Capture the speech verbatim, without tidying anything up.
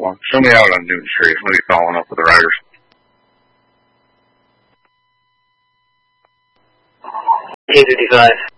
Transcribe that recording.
well, somebody out on Newton Street. Somebody following up with the riders. eight fifty-five.